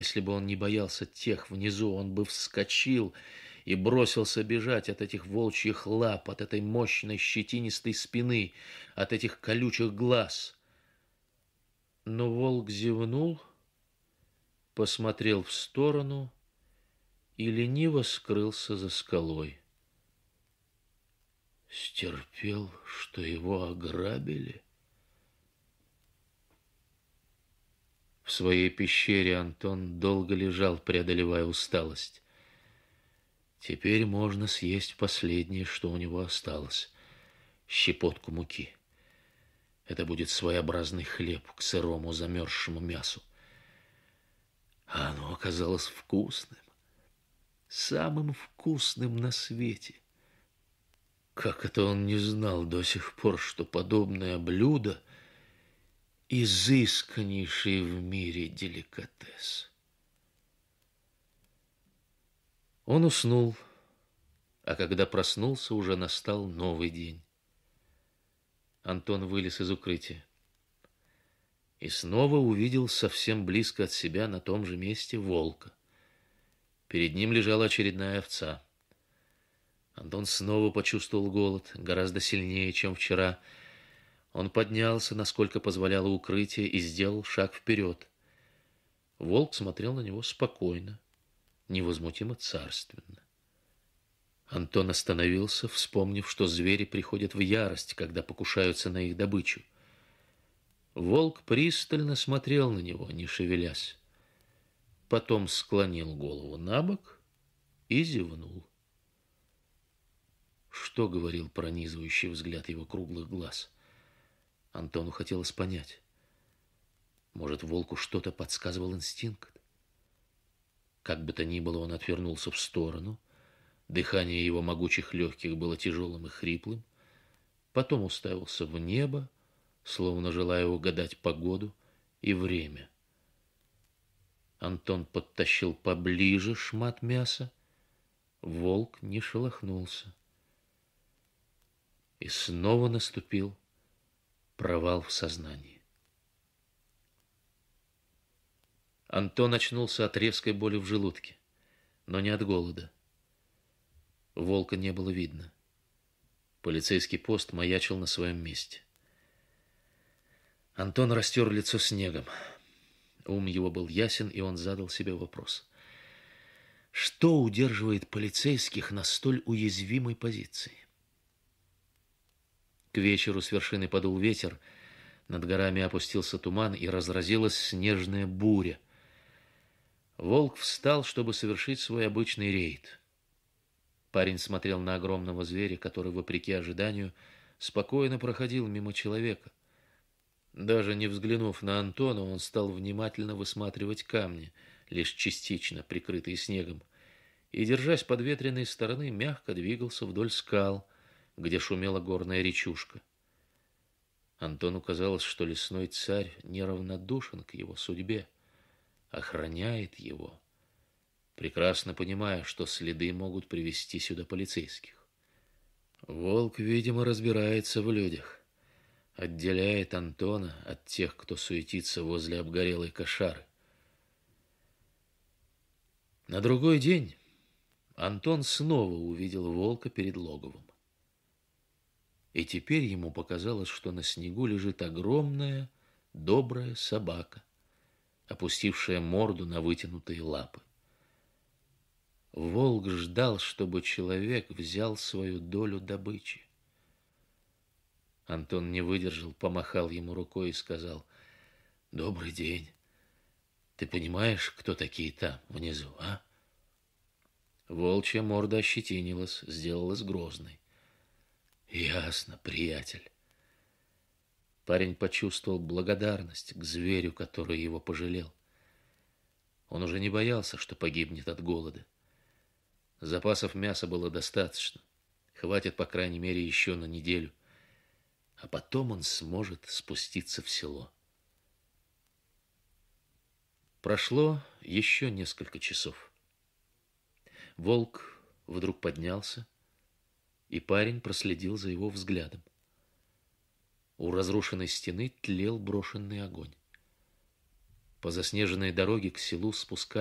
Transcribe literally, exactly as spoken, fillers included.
Если бы он не боялся тех внизу, он бы вскочил и бросился бежать от этих волчьих лап, от этой мощной щетинистой спины, от этих колючих глаз. Но волк зевнул, посмотрел в сторону и лениво скрылся за скалой. Стерпел, что его ограбили? В своей пещере Антон долго лежал, преодолевая усталость. Теперь можно съесть последнее, что у него осталось — щепотку муки. Это будет своеобразный хлеб к сырому замерзшему мясу. А оно оказалось вкусным, самым вкусным на свете. Как это он не знал до сих пор, что подобное блюдо — изысканнейший в мире деликатес. Он уснул, а когда проснулся, уже настал новый день. Антон вылез из укрытия и снова увидел совсем близко от себя на том же месте волка. Перед ним лежала очередная овца. Антон снова почувствовал голод, гораздо сильнее, чем вчера. Он поднялся, насколько позволяло укрытие, и сделал шаг вперед. Волк смотрел на него спокойно, невозмутимо царственно. Антон остановился, вспомнив, что звери приходят в ярость, когда покушаются на их добычу. Волк пристально смотрел на него, не шевелясь. Потом склонил голову на бок и зевнул. Что говорил пронизывающий взгляд его круглых глаз? Антону хотелось понять. Может, волку что-то подсказывал инстинкт? Как бы то ни было, он отвернулся в сторону. Дыхание его могучих легких было тяжелым и хриплым. Потом уставился в небо, словно желая угадать погоду и время. Антон подтащил поближе шмат мяса. Волк не шелохнулся. И снова наступил провал в сознании. Антон очнулся от резкой боли в желудке, но не от голода. Волка не было видно. Полицейский пост маячил на своем месте. Антон растер лицо снегом. Ум его был ясен, и он задал себе вопрос. Что удерживает полицейских на столь уязвимой позиции? К вечеру с вершины подул ветер, над горами опустился туман, и разразилась снежная буря. Волк встал, чтобы совершить свой обычный рейд. Парень смотрел на огромного зверя, который, вопреки ожиданию, спокойно проходил мимо человека. Даже не взглянув на Антона, он стал внимательно высматривать камни, лишь частично прикрытые снегом, и, держась подветренной стороны, мягко двигался вдоль скал, где шумела горная речушка. Антону казалось, что лесной царь неравнодушен к его судьбе, охраняет его, прекрасно понимая, что следы могут привести сюда полицейских. Волк, видимо, разбирается в людях, отделяет Антона от тех, кто суетится возле обгорелой кошары. На другой день Антон снова увидел волка перед логовом. И теперь ему показалось, что на снегу лежит огромная, добрая собака, опустившая морду на вытянутые лапы. Волк ждал, чтобы человек взял свою долю добычи. Антон не выдержал, помахал ему рукой и сказал: «Добрый день. Ты понимаешь, кто такие там, внизу, а?» Волчья морда ощетинилась, сделалась грозной. «Ясно, приятель». Парень почувствовал благодарность к зверю, который его пожалел. Он уже не боялся, что погибнет от голода. Запасов мяса было достаточно. Хватит, по крайней мере, еще на неделю. А потом он сможет спуститься в село. Прошло еще несколько часов. Волк вдруг поднялся, и парень проследил за его взглядом. У разрушенной стены тлел брошенный огонь. По заснеженной дороге к селу спускались